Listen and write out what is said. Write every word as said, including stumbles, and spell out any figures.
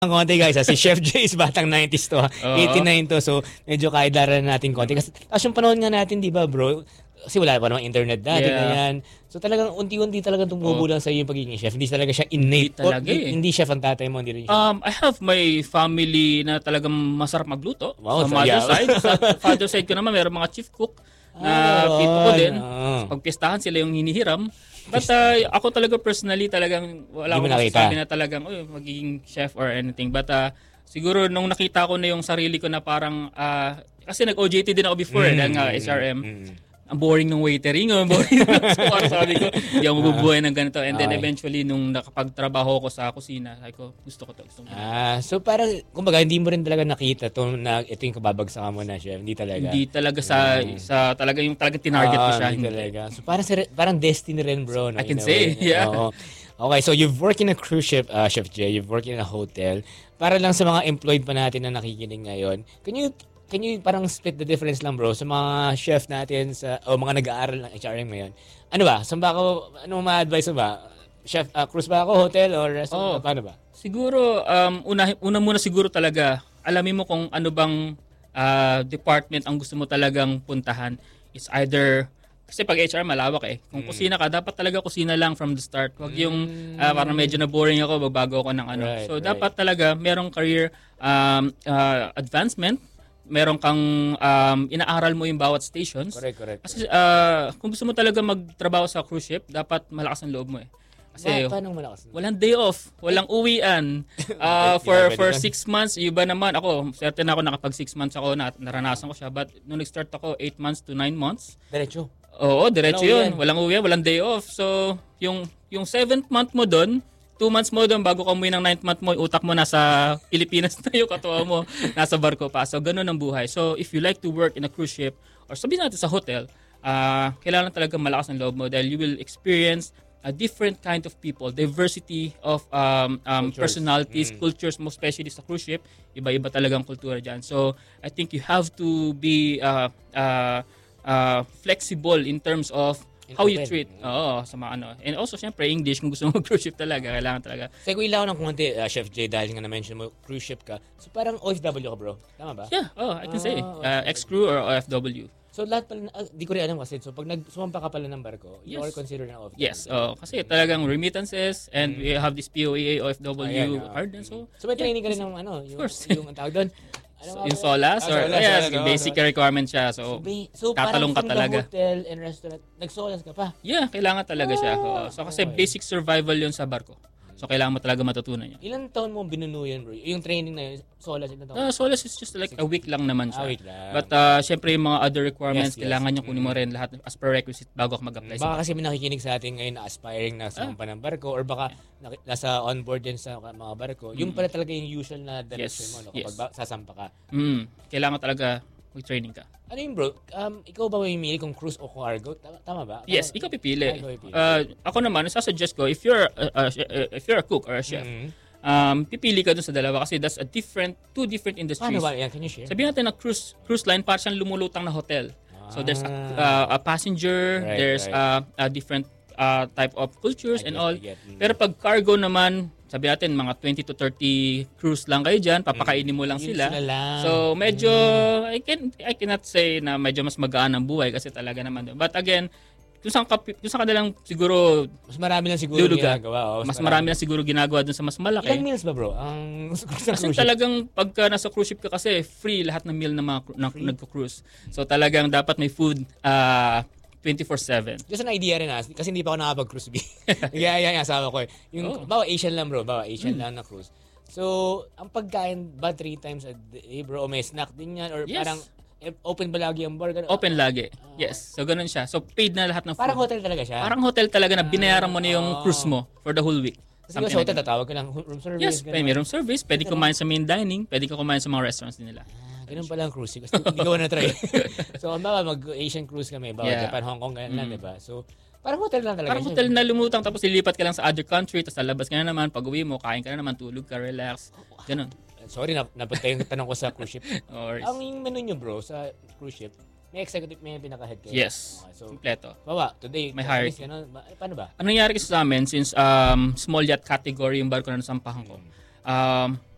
Ang konti guys, ah, si Chef Jay is batang nineties to, ha? eighty-nine to, so medyo kahit dara natin konti. Kasi tapos yung panahon nga natin, di ba bro, kasi wala pa namang internet dati, Yeah. ganyan. So talagang unti-unti talagang tumubo lang sa iyo yung pagiging chef. Hindi talaga siya innate. Hindi talaga O, eh. Hindi chef ang tatay mo, hindi rin siya. Um, I have my family na talagang masarap magluto. Wow, sa so mother yeah. side. Sa father side ko naman, meron mga chief cook Ah, na tito ko din. ah. Pag pistahan sila yung hinihiram. But uh, ako talaga personally, talagang Hindi wala mo akong nakita. masasabi na talagang "Uy, magiging chef or anything. But uh, siguro nung nakita ko na yung sarili ko na parang, uh, kasi nag-O J T din ako before Mm, dahil nga mm, H R M. mm. Ang boring ng waitering, ang boring ng so, parang sabi ko, hindi ako mabubuhay ng ganito. And then Okay. eventually, nung nakapagtrabaho ko sa kusina, sabi ko, gusto ko to. Gusto ko to. Ah, so parang, kumbaga, hindi mo rin talaga nakita to na ito yung kababagsakan mo na chef. Hindi talaga. Hindi talaga sa, sa talaga yung talaga tinarget ko Ah, siya. hindi talaga. So parang, si- parang destiny rin bro. No, I can in a say, way. yeah. Oo. Okay, so you've worked in a cruise ship, uh, Chef Jay. You've worked in a hotel. Para lang sa mga employed pa natin na nakikinig ngayon, can you can you parang split the difference lang bro sa mga chef natin sa o mga nag-aaral ng H R M ngayon? Ano ba? Saan ba ako, ano ma-advise mo ba? Chef, uh, cruise ba ako, hotel, or restaurant? Oh. Paano ba? Siguro, um, una, una muna siguro talaga, alamin mo kung ano bang ah, department ang gusto mo talagang puntahan. It's either, kasi pag H R malawak eh. Kung kusina ka, dapat talaga kusina lang from the start. Huwag yung ah, parang medyo na boring ako, magbago ako ng ano. Right, so right. dapat talaga merong career um, ah, advancement, meron kang um, inaaral mo yung bawat stations. Correct, correct. Kasi ah, kung gusto mo talaga magtrabaho sa cruise ship, dapat malakas ang loob mo eh. Kasi Ba, paano malakas? walang day off, walang uwian. Ah, Yeah, for pwede for yun. six months, iba naman ako. Certain ako nakapag six months ako na naranasan ko siya. But nung nag-start ako, eight months to nine months. Diretso. Oo, diretso Walang yun. Walang uwian, walang day off. So, yung yung seventh month mo doon, two months mo doon bago ka umuwi ng ninth month mo, yung utak mo nasa Pilipinas na yung katuwa mo, nasa barko pa. So, ganun ang buhay. So, if you like to work in a cruise ship, or sabihin natin sa hotel, ah kailangan talaga malakas ang loob mo dahil you will experience a different kind of people, diversity of um, um, Cultures. personalities, cultures, most especially sa cruise ship. Iba-iba talagang kultura dyan. So, I think you have to be uh, uh, uh, flexible in terms of And how you open. treat. Oo, sa mga ano. And also, syempre, English, kung gusto mo mag-cruise ship talaga, kailangan talaga. Segue lang ako ng konti, uh, Chef Jay, dahil nga na-mention mo, cruise ship ka. So parang O F W ka bro, tama ba? Yeah, oh, I can say. Ah, Uh, ex-crew or O F W. So lahat pala, uh, di ko rin alam kasi, so pag nag sumampa ka pala ng barko, you Yes. are considered an O F W. Yes, oh, kasi talagang remittances and we have this P O E A, O F W Ayan, ah. card and so. So may training ka rin ng ano, yung, course. yung ang tawag doon. Ano nga In ba? Solas Ah, or Solas, yes, Solas, oo, basic Solas. requirement siya. So, So, ba- so tatalong ka parang from talaga. the hotel and restaurant, nagsolas ka pa. yeah, kailangan talaga siya. Oo. So kasi okay. basic survival 'yun sa barko. So kailangan mo talaga matutunan 'yan. Ilan taon mo binuno yan bro? Yung training na yun, solas, ilan taon? Uh, Solas is just like a week lang naman siya. Ah, week lang. But uh, syempre yung mga other requirements, Yes, yes. kailangan niyo kunin mo rin lahat as prerequisite bago ka mag-apply sa Baka kasi may nakikinig sa atin ngayon na aspiring na sumampa ng barko or baka naki- nasa onboard din sa mga barko. Yung pala talaga yung usual na direction Yes, mo no, kapag yes. ba- sasampa ka. Mm, kailangan talaga may training ka. Ano yun bro? Um, ikaw ba may mili kung cruise o cargo? Tama, tama ba? Yes, Tama- ikaw pipili. Ah, ikaw pipili. Uh, ako naman, sasuggest ko, if you're a, a- a- if you're a cook or a chef, Mhm. um, pipili ka dun sa dalawa kasi that's a different, two different industries. Paano ba? Yan, can you share? Sabihin natin na cruise cruise line para siyang lumulutang na hotel. So there's a, Ah. uh, a passenger, Right, there's right. A, a different uh, type of cultures I and get, all. I get. Mm. Pero pag cargo naman, sabi natin mga twenty to thirty cruise lang kayo diyan, papakainin mo lang Yun sila. sila lang. So medyo I can I cannot say na medyo mas magaan ang buhay kasi talaga naman. But again, kung saan ka, kung saan ka na lang siguro Mas marami lang siguro lulugar, ginagawa. oh, mas marami na siguro ginagawa dun sa mas Ilang malaki. meals ba bro? Ang sa Kasi cruise ship? talagang pagka nasa cruise ship ka kasi free lahat ng meal ng mga cru- na, nagko-cruise. So talagang dapat may food uh, twenty-four seven. Just an idea rin ah, kasi hindi pa ako nakapag-cruise B. Kaya yan, asawa ko eh. Yung, Oh. bawa Asian lang bro, bawa Asian lang na cruise. So, ang pagkain ba three times a day bro? O may snack din yan? Or Yes. parang eh, open ba lagi ang bar? Ganun? Open lagi. Yes. So ganun siya. So paid na lahat ng food. Parang hotel talaga siya? Parang hotel talaga na binayaran mo na yung Oh. cruise mo for the whole week. Kasi Something sa hotel, like that. tatawag ka lang room service. Yes, ganun. pwede, may room service. Pwede kumain sa main dining. Pwede ka kumain sa mga restaurants din nila. Ah, ganun pala ang cruise. Kasi hindi ko na try. So, ang bawa mag-Asian cruise kami. Bawa Yeah. Japan, Hong Kong, ganun lang, Mm. diba? So, parang hotel lang talaga Parang siya. hotel na lumutang tapos lilipat ka lang sa other country tapos lalabas ka na naman. Pag uwi mo, kain ka na naman, tulog ka, relax. Ganun. Sorry, nap napunta yung tanong ko sa cruise ship. Or, Ang yung menu nyo bro, sa cruise ship, may executive, may pinaka-head kayo. yes. Okay, so, Kompleto. bawa, today, May service, hierarchy. ganun. Ba- paano ba? Ang nangyari kasi sa amin, since um, small yacht category yung barko na nasampahan ko, um,